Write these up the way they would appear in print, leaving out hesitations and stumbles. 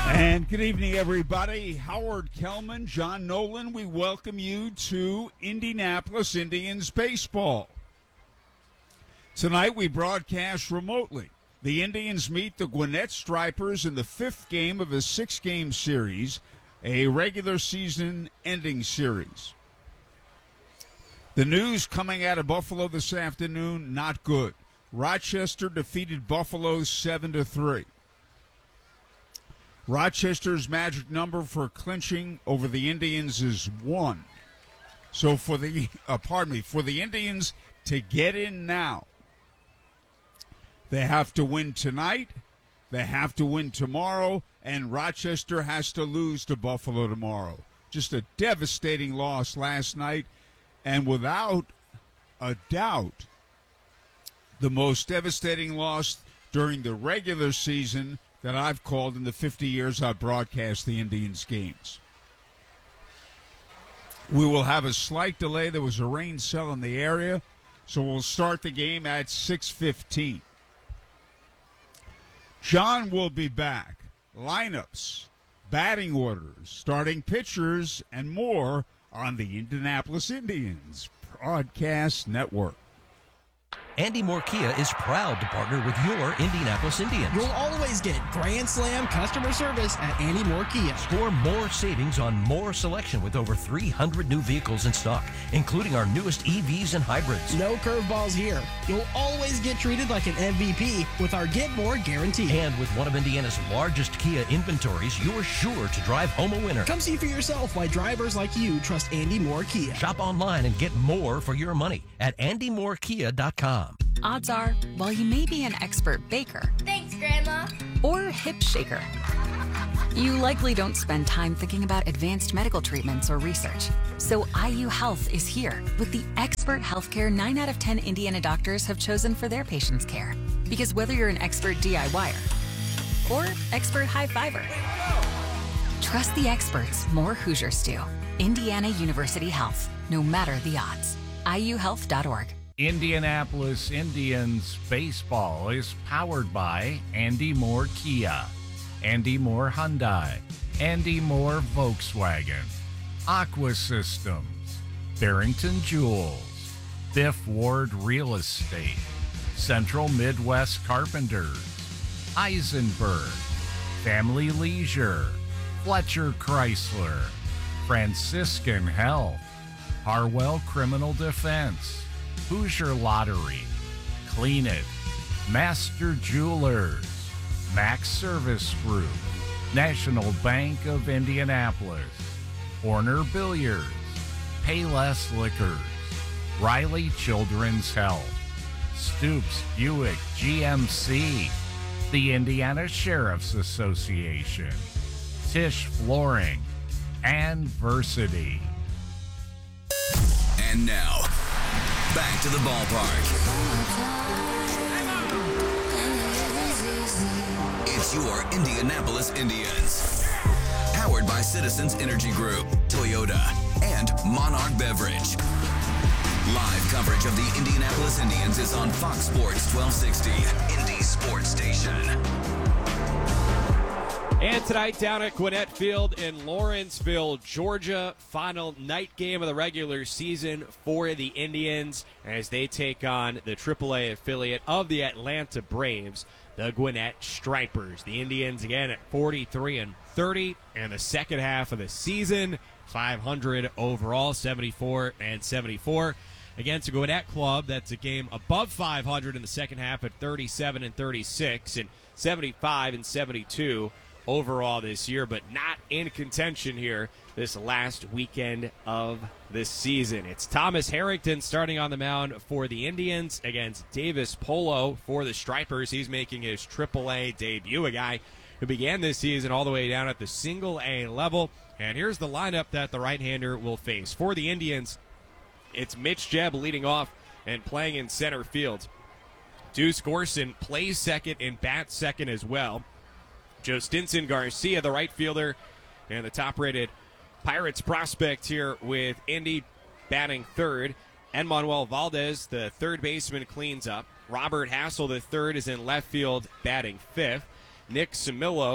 And good evening, everybody. Howard Kellman, John Nolan, we welcome you to Indianapolis Indians baseball. Tonight we broadcast remotely. The Indians meet the Gwinnett Stripers in the fifth game of a six-game series, a regular season ending series. The news coming out of Buffalo this afternoon, not good. Rochester defeated Buffalo 7-3. Rochester's magic number for clinching over the Indians is 1. So for the Indians to get in now, they have to win tonight, they have to win tomorrow, and Rochester has to lose to Buffalo tomorrow. Just a devastating loss last night, and without a doubt, the most devastating loss during the regular season that I've called in the 50 years I've broadcast the Indians games. We will have a slight delay. There was a rain cell in the area, so we'll start the game at 6:15. John will be back. Lineups, batting orders, starting pitchers, and more on the Indianapolis Indians Broadcast Network. Andy Moore Kia is proud to partner with your Indianapolis Indians. You'll always get Grand Slam customer service at Andy Moore Kia. Score more savings on more selection with over 300 new vehicles in stock, including our newest EVs and hybrids. No curveballs here. You'll always get treated like an MVP with our Get More guarantee. And with one of Indiana's largest Kia inventories, you're sure to drive home a winner. Come see for yourself why drivers like you trust Andy Moore Kia. Shop online and get more for your money at andymoorekia.com. Odds are, while you may be an expert baker, Thanks, Grandma, or hip shaker, you likely don't spend time thinking about advanced medical treatments or research. So IU Health is here with the expert healthcare 9 out of 10 Indiana doctors have chosen for their patients' care. Because whether you're an expert DIYer or expert high fiber, trust the experts more Hoosiers do. Indiana University Health, no matter the odds. IUhealth.org. Indianapolis Indians baseball is powered by Andy Moore Kia, Andy Moore Hyundai, Andy Moore Volkswagen, Aqua Systems, Barrington Jewels, Biff Ward Real Estate, Central Midwest Carpenters, Eisenberg, Family Leisure, Fletcher Chrysler, Franciscan Health, Harwell Criminal Defense, Hoosier Lottery, Clean It, Master Jewelers, Max Service Group, National Bank of Indianapolis, Horner Billiards, Payless Liquors, Riley Children's Health, Stoops Buick GMC, the Indiana Sheriff's Association, Tisch Flooring, and Versity. And now, back to the ballpark. It's your Indianapolis Indians. Powered by Citizens Energy Group, Toyota, and Monarch Beverage. Live coverage of the Indianapolis Indians is on Fox Sports 1260, Indy Sports Station. And tonight down at Gwinnett Field in Lawrenceville, Georgia, final night game of the regular season for the Indians as they take on the AAA affiliate of the Atlanta Braves, the Gwinnett Stripers. The Indians again at 43-30 in the second half of the season, 500 overall, 74-74. Against a Gwinnett club that's a game above 500 in the second half at 37-36 and 75-72 overall this year, but not in contention here this last weekend of the season. It's Thomas Harrington starting on the mound for the Indians against Davis Polo for the Stripers. He's making his AAA debut, a guy who began this season all the way down at the single-A level. And here's the lineup that the right-hander will face. For the Indians, it's Mitch Jebb leading off and playing in center field. Deuce Gorson plays second and bats second as well. Joe Stinson Garcia, the right fielder, and the top-rated Pirates prospect here with Indy batting third. Enmanuel Valdez, the third baseman, cleans up. Robert Hassel, the third, is in left field batting fifth. Nick Samillo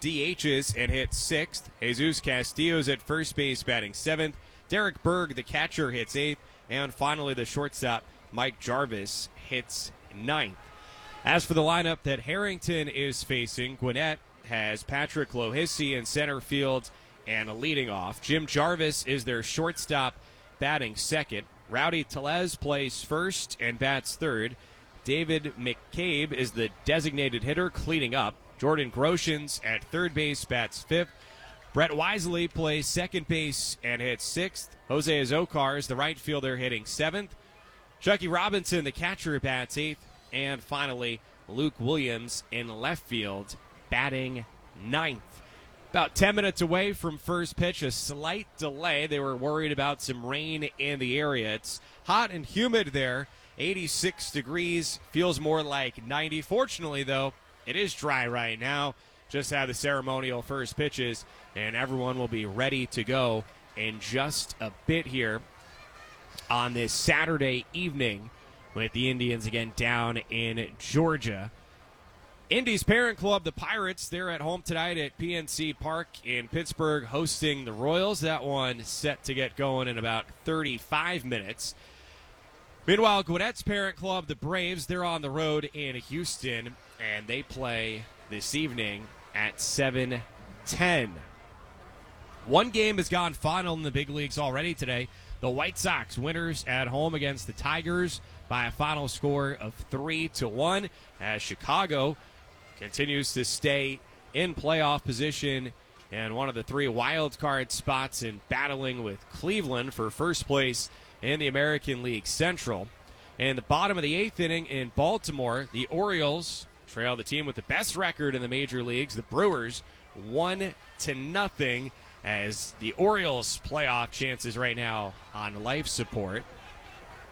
DHs and hits 6th. Jesus Castillo's at first base batting 7th. Derek Berg, the catcher, hits 8th. And finally, the shortstop, Mike Jarvis, hits 9th. As for the lineup that Harrington is facing, Gwinnett has Patrick Lohisi in center field and leading off. Jim Jarvis is their shortstop, batting 2nd. Rowdy Tellez plays 1st and bats 3rd. David McCabe is the designated hitter, cleaning up. Jordan Groshans at 3rd base, bats 5th. Brett Wisely plays 2nd base and hits 6th. Jose Azocar is the right fielder, hitting 7th. Chucky Robinson, the catcher, bats 8th. And finally, Luke Williams in left field, batting 9th. About 10 minutes away from first pitch, a slight delay. They were worried about some rain in the area. It's hot and humid there, 86 degrees, feels more like 90. Fortunately, though, it is dry right now. Just had the ceremonial first pitches, and everyone will be ready to go in just a bit here on this Saturday evening with the Indians again down in Georgia. Indy's parent club, the Pirates, they're at home tonight at PNC Park in Pittsburgh hosting the Royals. That one set to get going in about 35 minutes. Meanwhile, Gwinnett's parent club, the Braves, they're on the road in Houston, and they play this evening at 7:10. One game has gone final in the big leagues already today. The White Sox winners at home against the Tigers by a final score of 3-1, as Chicago continues to stay in playoff position and one of the 3 wild card spots in battling with Cleveland for first place in the American League Central. In the bottom of the 8th inning in Baltimore, the Orioles trail the team with the best record in the major leagues, the Brewers, 1-0, as the Orioles' playoff chances right now on life support.